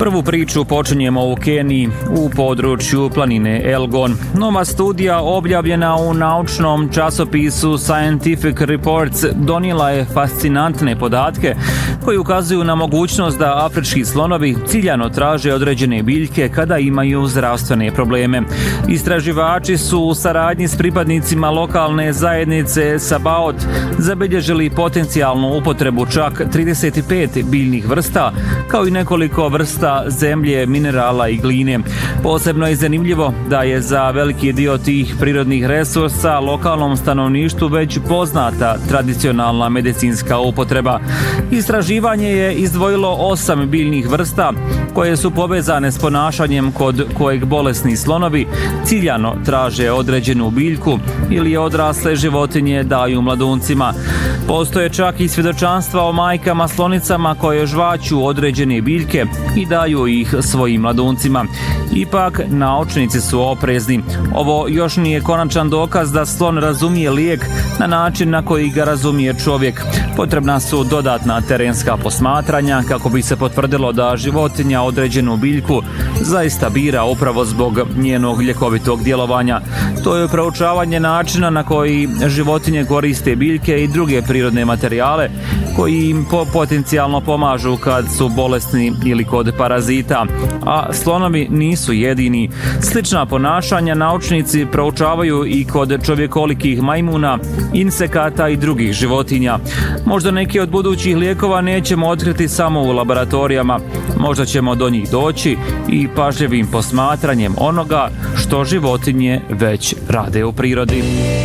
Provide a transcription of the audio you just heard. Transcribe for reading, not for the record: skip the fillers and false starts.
Prvu priču počinjemo u Keniji, u području planine Elgon. Nova studija objavljena u naučnom časopisu Scientific Reports donijela je fascinantne podatke koji ukazuju na mogućnost da afrički slonovi ciljano traže određene biljke kada imaju zdravstvene probleme. Istraživači su u saradnji s pripadnicima lokalne zajednice Sabaot zabilježili potencijalnu upotrebu čak 35 biljnih vrsta, kao i nekoliko vrsta zemlje, minerala i gline. Posebno je zanimljivo da je za veliki dio tih prirodnih resursa lokalnom stanovništvu već poznata tradicionalna medicinska upotreba. Istraživanje je izdvojilo 8 biljnih vrsta koje su povezane s ponašanjem kod kojeg bolesni slonovi ciljano traže određenu biljku ili odrasle životinje daju mladuncima. Postoje čak i svjedočanstva o majkama slonicama koje žvaću određene biljke i daju ih svojim mladuncima. Ipak, naučnici su oprezni. Ovo još nije konačan dokaz da slon razumije lijek na način na koji ga razumije čovjek. Potrebna su dodatna terenska posmatranja kako bi se potvrdilo da životinja određenu biljku zaista bira upravo zbog njenog ljekovitog djelovanja. To je proučavanje načina na koji životinje koriste biljke i druge prirodne materijale koji im potencijalno pomažu kad su bolesni ili kod parazita. A slonovi nisu jedini. Slična ponašanja naučnici proučavaju i kod čovjekolikih majmuna, insekata i drugih životinja. Možda neki od budućih lijekova nećemo otkriti samo u laboratorijama. Možda ćemo do njih doći i pažljivim posmatranjem onoga što životinje već rade u prirodi.